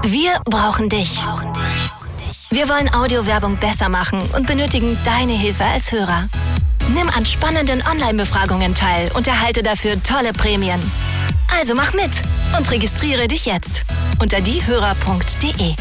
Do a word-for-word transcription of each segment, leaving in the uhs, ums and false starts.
Wir brauchen dich. Wir wollen Audiowerbung besser machen und benötigen deine Hilfe als Hörer. Nimm an spannenden Online-Befragungen teil und erhalte dafür tolle Prämien. Also mach mit und registriere dich jetzt unter diehörer punkt de.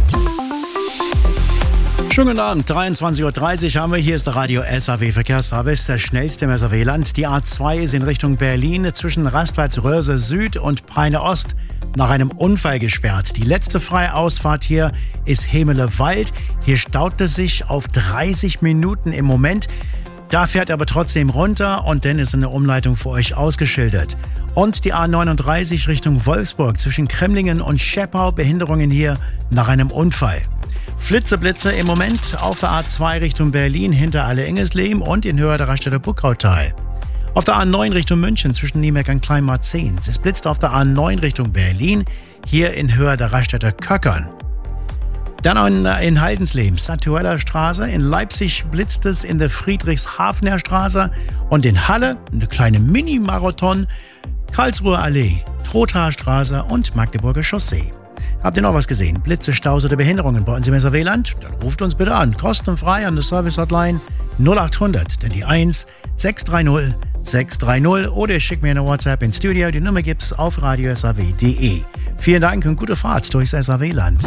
Schönen guten Abend, dreiundzwanzig Uhr dreißig haben wir. Hier ist der Radio S A W Verkehrsservice, der schnellste im S A W-Land. Die A zwei ist in Richtung Berlin zwischen Rastplatz Röhrse Süd und Peine Ost nach einem Unfall gesperrt. Die letzte freie Ausfahrt hier ist Hemelewald. Hier staut es sich auf dreißig Minuten im Moment. Da fährt aber trotzdem runter und dann ist eine Umleitung für euch ausgeschildert. Und die A neununddreißig Richtung Wolfsburg zwischen Kremlingen und Scheppau, Behinderungen hier nach einem Unfall. Flitzeblitze im Moment auf der A zwei Richtung Berlin hinter Alle-Ingesleben und in Höhe der Raststätte Buckautal. Auf der A neun Richtung München zwischen Niemerk und Kleinmarzehns. Es blitzt auf der A neun Richtung Berlin, hier in Höhe der Raststätte Köckern. Dann in Haldensleben, Satuella Straße. In Leipzig blitzt es in der Friedrichshafener Straße. Und in Halle eine kleine Mini-Marathon, Karlsruher Allee, Trothaer Straße und Magdeburger Chaussee. Habt ihr noch was gesehen? Blitze, Staus oder Behinderungen bei uns im S A W-Land? Dann ruft uns bitte an. Kostenfrei an der Service-Hotline null acht hundert, denn die eins sechs drei null sechs drei null oder ihr schickt mir eine WhatsApp ins Studio. Die Nummer gibt's auf radio s a w punkt de. Vielen Dank und gute Fahrt durchs S A W-Land.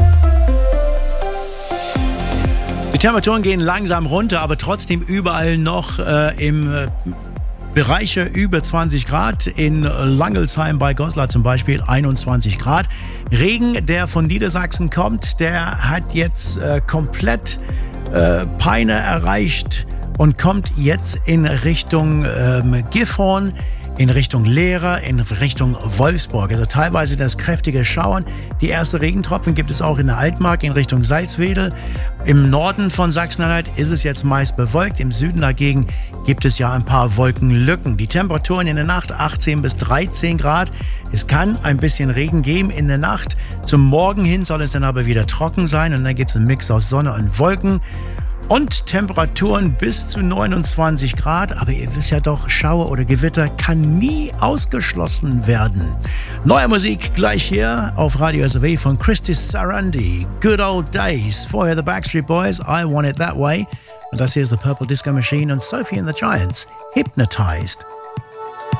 Die Temperaturen gehen langsam runter, aber trotzdem überall noch äh, im äh, Bereiche über zwanzig Grad. In Langelsheim bei Goslar zum Beispiel einundzwanzig Grad. Regen, der von Niedersachsen kommt, der hat jetzt äh, komplett äh, Peine erreicht und kommt jetzt in Richtung ähm, Gifhorn, in Richtung Lehrer, in Richtung Wolfsburg. Also teilweise das kräftige Schauern. Die ersten Regentropfen gibt es auch in der Altmark in Richtung Salzwedel. Im Norden von Sachsen-Anhalt ist es jetzt meist bewölkt. Im Süden dagegen gibt es ja ein paar Wolkenlücken. Die Temperaturen in der Nacht achtzehn bis dreizehn Grad. Es kann ein bisschen Regen geben in der Nacht. Zum Morgen hin soll es dann aber wieder trocken sein und dann gibt es einen Mix aus Sonne und Wolken. Und Temperaturen bis zu neunundzwanzig Grad. Aber ihr wisst ja doch, Schauer oder Gewitter kann nie ausgeschlossen werden. Neue Musik gleich hier auf Radio S A W von Christy Sarandi. Good Old Days. Vorher The Backstreet Boys, I Want It That Way. Und das hier ist The Purple Disco Machine und Sophie and the Giants, Hypnotized.